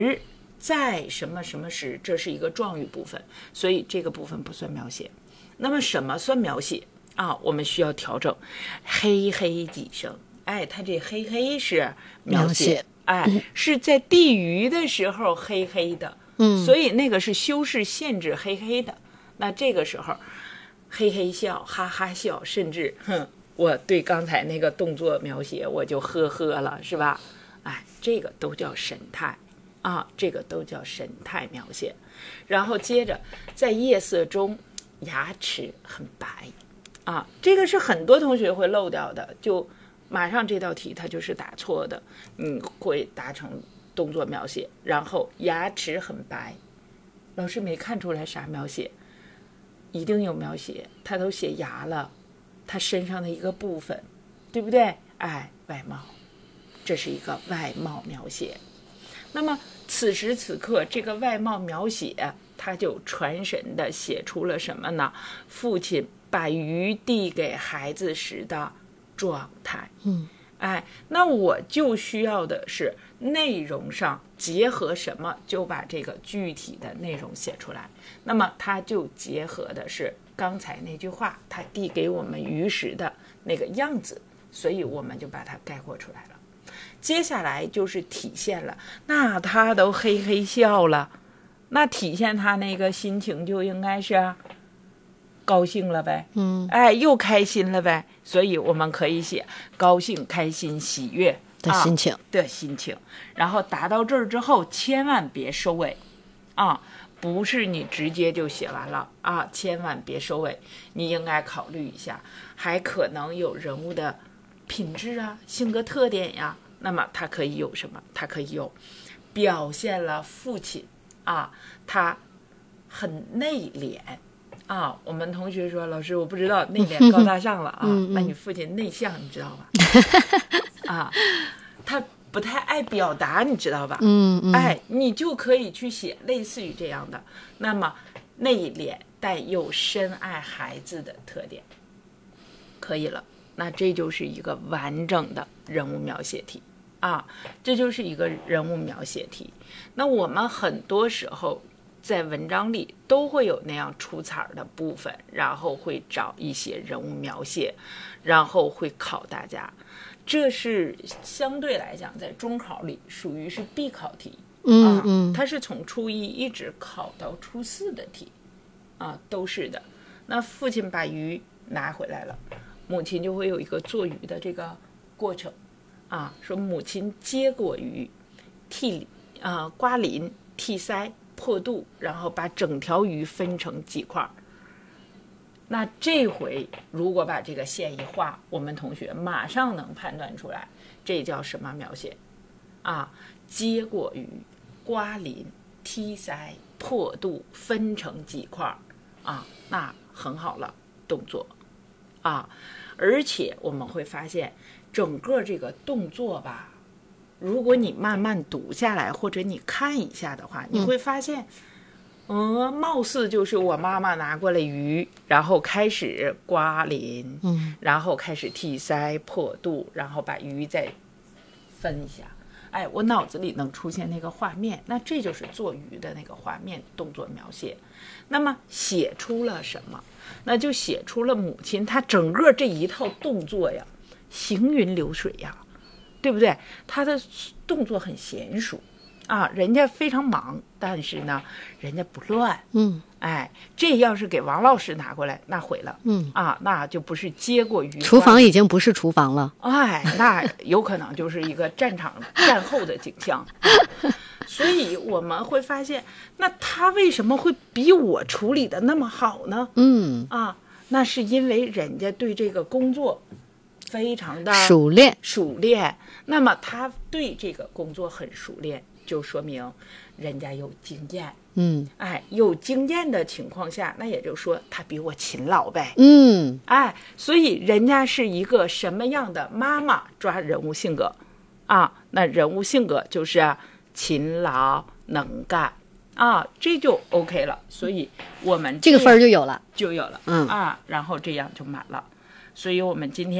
在什么什么时，这是一个状语部分，所以这个部分不算描写。那么什么算描写啊？我们需要调整。嘿嘿几声，哎，它这嘿嘿是描写，哎，是在地鱼的时候嘿嘿的，所以那个是修饰限制嘿嘿的。那这个时候嘿嘿笑，哈哈笑，甚至我对刚才那个动作描写我就呵呵了，是吧？哎，这个都叫神态啊，这个都叫神态描写。然后接着在夜色中，牙齿很白啊，这个是很多同学会漏掉的，就马上这道题它就是打错的，会打成动作描写。然后牙齿很白，老师没看出来啥描写，一定有描写，他都写牙了，他身上的一个部分，对不对？哎，外貌，这是一个外貌描写。那么此时此刻这个外貌描写，他就传神的写出了什么呢？父亲把鱼递给孩子时的状态。哎，那我就需要的是内容上结合什么，就把这个具体的内容写出来。那么它就结合的是刚才那句话，他递给我们鱼时的那个样子，所以我们就把它概括出来了。接下来就是体现了，那他都嘿嘿笑了，那体现他那个心情就应该是高兴了呗，哎，又开心了呗，所以我们可以写高兴、开心、喜悦的心情， 的心情。然后达到这儿之后，千万别收尾啊，不是你直接就写完了啊，千万别收尾，你应该考虑一下，还可能有人物的品质啊、性格特点呀。那么它可以有什么？它可以有表现了父亲啊，他很内敛啊。我们同学说，老师我不知道内敛高大上了啊，那你父亲内向，你知道吧？啊，他不太爱表达，你知道吧？哎，你就可以去写类似于这样的。那么内敛但又深爱孩子的特点，可以了。那这就是一个完整的人物描写题啊，这就是一个人物描写题。那我们很多时候在文章里都会有那样出彩的部分，然后会找一些人物描写，然后会考大家。这是相对来讲在中考里属于是必考题，它是从初一一直考到初四的题啊，都是的。那父亲把鱼拿回来了，母亲就会有一个做鱼的这个过程啊，说母亲接过鱼，刮鳞、剔腮、破肚，然后把整条鱼分成几块。那这回如果把这个线一画，我们同学马上能判断出来，这叫什么描写啊？接过鱼，刮鳞、剔腮、破肚，分成几块啊？那很好了，动作啊！而且我们会发现，整个这个动作吧，如果你慢慢读下来，或者你看一下的话，你会发现，貌似就是我妈妈拿过来鱼，然后开始刮鳞，然后开始剔腮、破肚，然后把鱼再分一下。哎，我脑子里能出现那个画面，那这就是做鱼的那个画面动作描写。那么写出了什么？那就写出了母亲她整个这一套动作呀，行云流水呀，对不对？她的动作很娴熟啊，人家非常忙，但是呢，人家不乱。哎，这要是给王老师拿过来，那毁了。那就不是接过鱼， 厨房已经不是厨房了。 哎，那有可能就是一个战场战后的景象。所以我们会发现，那他为什么会比我处理的那么好呢？那是因为人家对这个工作非常的熟练。 那么他对这个工作很熟练，就说明人家有经验。有经验的情况下，那也就是说他比我勤劳呗。所以人家是一个什么样的妈妈抓人物性格啊？那人物性格就是勤劳能干啊，这就 OK 了。所以我们这个分就有了， 然后这样就满了。所以我们今天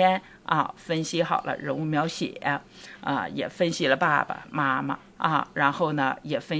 啊，分析好了人物描写啊，也分析了爸爸妈妈啊，然后呢也分析